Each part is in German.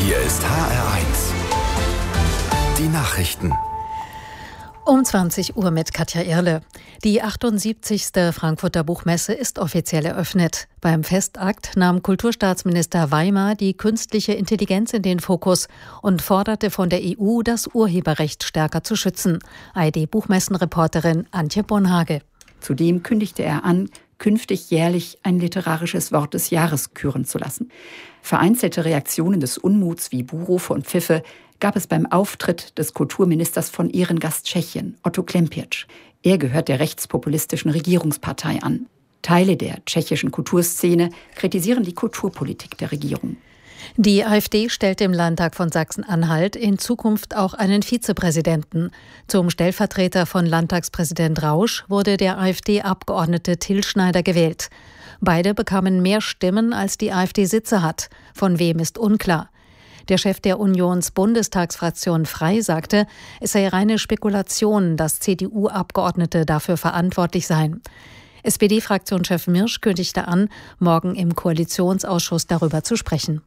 Hier ist HR1. Die Nachrichten. Um 20 Uhr mit Katja Irle. Die 78. Frankfurter Buchmesse ist offiziell eröffnet. Beim Festakt nahm Kulturstaatsminister Weimar die künstliche Intelligenz in den Fokus und forderte von der EU, das Urheberrecht stärker zu schützen. ARD-Buchmessenreporterin Antje Bonhage. Zudem kündigte er an, künftig jährlich ein literarisches Wort des Jahres küren zu lassen. Vereinzelte Reaktionen des Unmuts wie Buhrufe und Pfiffe gab es beim Auftritt des Kulturministers von Ehrengast Tschechien, Otto Klempiec. Er gehört der rechtspopulistischen Regierungspartei an. Teile der tschechischen Kulturszene kritisieren die Kulturpolitik der Regierung. Die AfD stellt im Landtag von Sachsen-Anhalt in Zukunft auch einen Vizepräsidenten. Zum Stellvertreter von Landtagspräsident Rausch wurde der AfD-Abgeordnete Till Schneider gewählt. Beide bekamen mehr Stimmen, als die AfD Sitze hat. Von wem ist unklar. Der Chef der Unions-Bundestagsfraktion Frei sagte, es sei reine Spekulation, dass CDU-Abgeordnete dafür verantwortlich seien. SPD-Fraktionschef Mirsch kündigte an, morgen im Koalitionsausschuss darüber zu sprechen.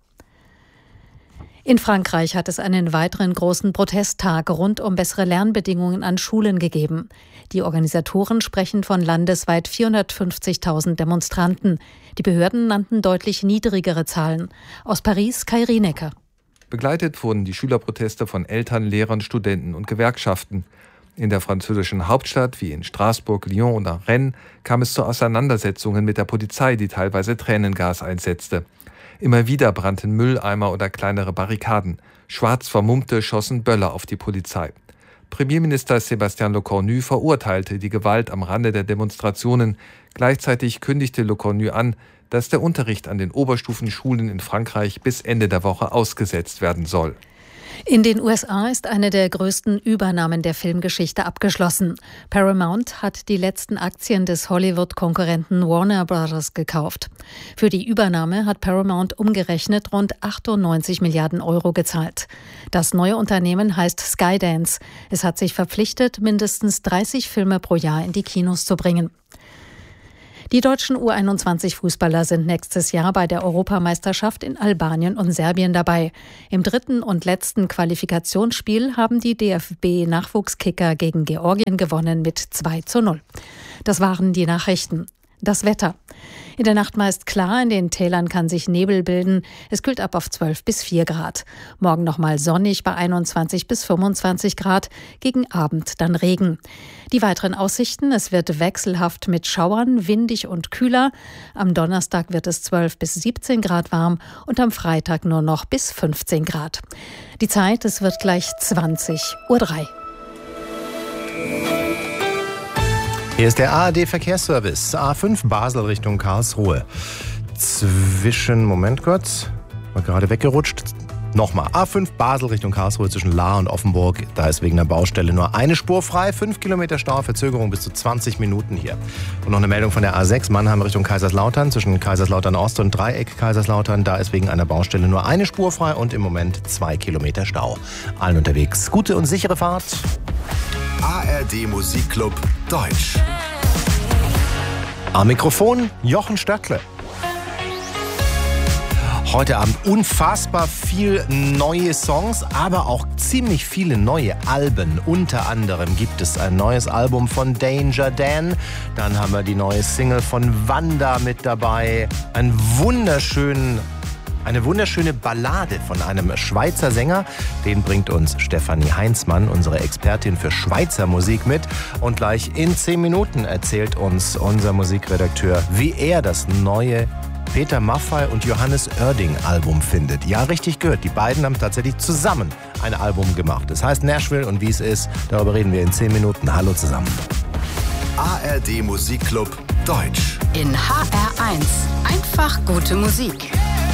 In Frankreich hat es einen weiteren großen Protesttag rund um bessere Lernbedingungen an Schulen gegeben. Die Organisatoren sprechen von landesweit 450.000 Demonstranten. Die Behörden nannten deutlich niedrigere Zahlen. Aus Paris Kai Rienecker. Begleitet wurden die Schülerproteste von Eltern, Lehrern, Studenten und Gewerkschaften. In der französischen Hauptstadt wie in Straßburg, Lyon oder Rennes kam es zu Auseinandersetzungen mit der Polizei, die teilweise Tränengas einsetzte. Immer wieder brannten Mülleimer oder kleinere Barrikaden. Schwarz Vermummte schossen Böller auf die Polizei. Premierminister Sébastien Lecornu verurteilte die Gewalt am Rande der Demonstrationen. Gleichzeitig kündigte Lecornu an, dass der Unterricht an den Oberstufenschulen in Frankreich bis Ende der Woche ausgesetzt werden soll. In den USA ist eine der größten Übernahmen der Filmgeschichte abgeschlossen. Paramount hat die letzten Aktien des Hollywood-Konkurrenten Warner Bros. Gekauft. Für die Übernahme hat Paramount umgerechnet rund 98 Milliarden Euro gezahlt. Das neue Unternehmen heißt Skydance. Es hat sich verpflichtet, mindestens 30 Filme pro Jahr in die Kinos zu bringen. Die deutschen U21-Fußballer sind nächstes Jahr bei der Europameisterschaft in Albanien und Serbien dabei. Im dritten und letzten Qualifikationsspiel haben die DFB-Nachwuchskicker gegen Georgien gewonnen mit 2:0. Das waren die Nachrichten. Das Wetter. In der Nacht meist klar, in den Tälern kann sich Nebel bilden. Es kühlt ab auf 12 bis 4 Grad. Morgen nochmal sonnig bei 21 bis 25 Grad. Gegen Abend dann Regen. Die weiteren Aussichten: Es wird wechselhaft mit Schauern, windig und kühler. Am Donnerstag wird es 12 bis 17 Grad warm und am Freitag nur noch bis 15 Grad. Die Zeit, es wird gleich 20:03 Uhr. Hier ist der ARD-Verkehrsservice, A5 Basel Richtung Karlsruhe. Moment kurz, war gerade weggerutscht. Nochmal, A5 Basel Richtung Karlsruhe zwischen Lahr und Offenburg. Da ist wegen der Baustelle nur eine Spur frei, 5 Kilometer Stau, Verzögerung bis zu 20 Minuten hier. Und noch eine Meldung von der A6 Mannheim Richtung Kaiserslautern zwischen Kaiserslautern Ost und Dreieck Kaiserslautern. Da ist wegen einer Baustelle nur eine Spur frei und im Moment 2 Kilometer Stau. Allen unterwegs gute und sichere Fahrt. ARD Musikclub Deutsch. Am Mikrofon Jochen Stöckle. Heute Abend unfassbar viel neue Songs, aber auch ziemlich viele neue Alben. Unter anderem gibt es ein neues Album von Danger Dan. Dann haben wir die neue Single von Wanda mit dabei. Eine wunderschöne Ballade von einem Schweizer Sänger. Den bringt uns Stefanie Heinzmann, unsere Expertin für Schweizer Musik, mit. Und gleich in 10 Minuten erzählt uns unser Musikredakteur, wie er das neue Peter Maffay und Johannes Oerding Album findet. Ja, richtig gehört. Die beiden haben tatsächlich zusammen ein Album gemacht. Das heißt Nashville und wie es ist, darüber reden wir in 10 Minuten. Hallo zusammen. ARD Musikclub Deutsch. In HR1. Einfach gute Musik.